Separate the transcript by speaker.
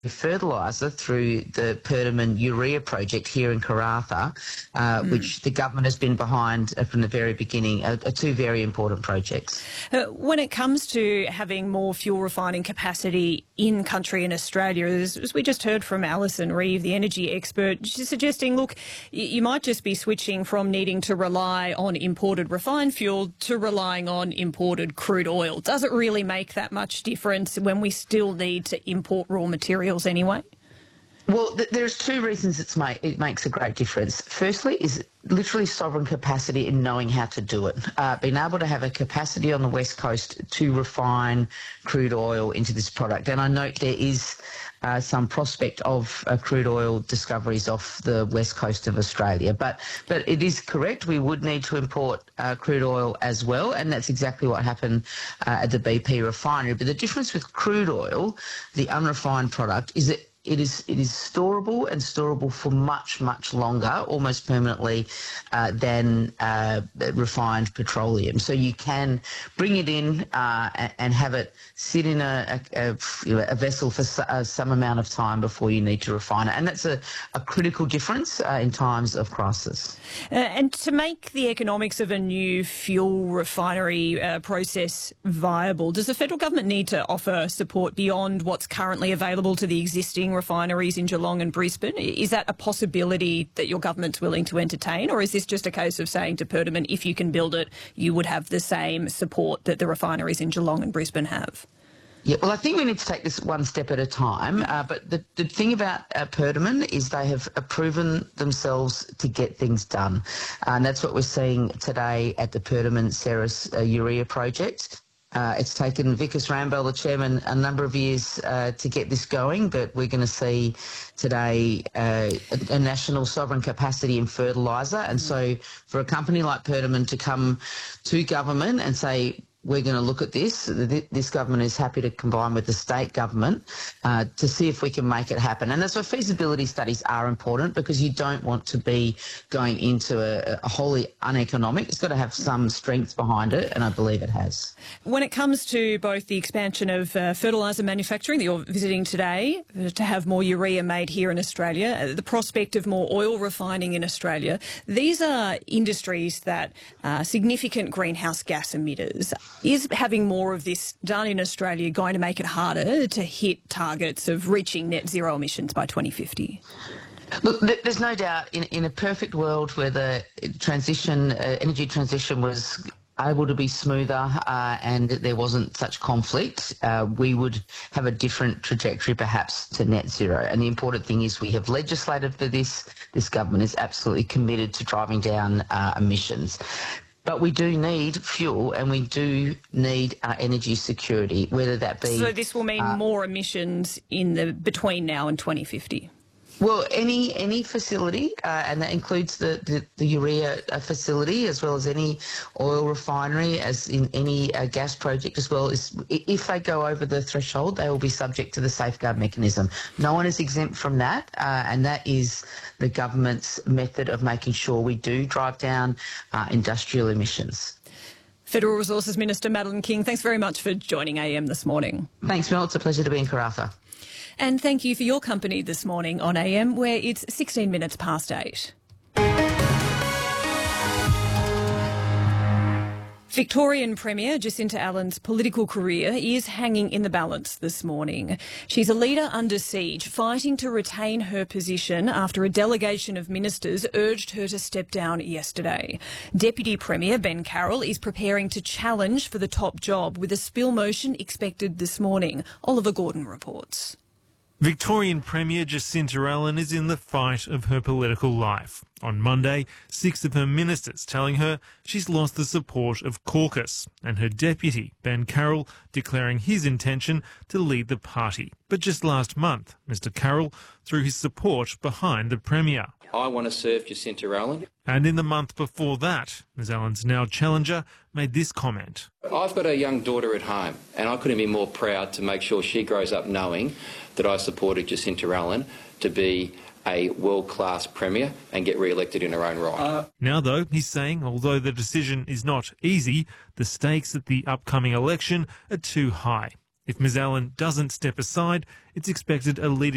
Speaker 1: fertiliser through the Perdaman urea project here in Karratha, which the government has been behind from the very beginning, are two very important projects.
Speaker 2: When it comes to having more fuel refining capacity in country in Australia, as we just heard from Alison Reeve, the energy expert, she's suggesting, look, you might just be switching from needing to rely on imported refined fuel to relying on imported crude oil. Does it really make that much difference when we still need to import raw materials anyway?
Speaker 1: Well, there's two reasons it makes a great difference. Firstly is literally sovereign capacity in knowing how to do it. Being able to have a capacity on the West Coast to refine crude oil into this product. And I note there is some prospect of crude oil discoveries off the west coast of Australia. But it is correct, we would need to import crude oil as well, and that's exactly what happened at the BP refinery. But the difference with crude oil, the unrefined product, is that it is storable and storable for much, much longer, almost permanently, than refined petroleum. So you can bring it in and have it sit in a vessel for some amount of time before you need to refine it. And that's a critical difference in times of crisis.
Speaker 2: And to make the economics of a new fuel refinery process viable, does the federal government need to offer support beyond what's currently available to the existing refineries in Geelong and Brisbane? Is that a possibility that your government's willing to entertain, or is this just a case of saying to Perdaman, if you can build it, you would have the same support that the refineries in Geelong and Brisbane have?
Speaker 1: Yeah, well, I think we need to take this one step at a time. But the thing about Perdaman is they have proven themselves to get things done. And that's what we're seeing today at the Perdaman Ceres urea project. It's taken Vikas Rambo, the chairman, a number of years to get this going, but we're going to see today a national sovereign capacity in fertiliser. And so for a company like Perdaman to come to government and say, we're going to look at this. This government is happy to combine with the state government to see if we can make it happen. And that's why feasibility studies are important, because you don't want to be going into a wholly uneconomic. It's got to have some strength behind it, and I believe it has.
Speaker 2: When it comes to both the expansion of fertiliser manufacturing that you're visiting today, to have more urea made here in Australia, the prospect of more oil refining in Australia, these are industries that are significant greenhouse gas emitters. Is having more of this done in Australia going to make it harder to hit targets of reaching net zero emissions by 2050?
Speaker 1: Look, there's no doubt in a perfect world where the energy transition was able to be smoother and there wasn't such conflict, we would have a different trajectory perhaps to net zero. And the important thing is we have legislated for this. This government is absolutely committed to driving down emissions. But we do need fuel, and we do need energy security, whether that be...
Speaker 2: So this will mean more emissions in between now and 2050?
Speaker 1: Well, any facility, and that includes the urea facility, as well as any oil refinery, as in any gas project as well, is if they go over the threshold, they will be subject to the safeguard mechanism. No one is exempt from that, and that is the government's method of making sure we do drive down industrial emissions.
Speaker 2: Federal Resources Minister Madeleine King, thanks very much for joining AM this morning.
Speaker 1: Thanks, Mel. It's a pleasure to be in Karratha.
Speaker 2: And thank you for your company this morning on AM, where it's 16 minutes past 8. Victorian Premier Jacinta Allen's political career is hanging in the balance this morning. She's a leader under siege, fighting to retain her position after a delegation of ministers urged her to step down yesterday. Deputy Premier Ben Carroll is preparing to challenge for the top job, with a spill motion expected this morning. Oliver Gordon reports.
Speaker 3: Victorian Premier Jacinta Allen is in the fight of her political life. On Monday, 6 of her ministers telling her she's lost the support of caucus, and her deputy, Ben Carroll, declaring his intention to lead the party. But just last month, Mr Carroll threw his support behind the Premier.
Speaker 4: I want to serve Jacinta Allen.
Speaker 3: And in the month before that, Ms Allen's now challenger made this comment.
Speaker 4: I've got a young daughter at home, and I couldn't be more proud to make sure she grows up knowing that I supported Jacinta Allen to be a world-class Premier and get re-elected in her own right.
Speaker 3: Now, though, he's saying although the decision is not easy, the stakes at the upcoming election are too high. If Ms Allen doesn't step aside, it's expected a leadership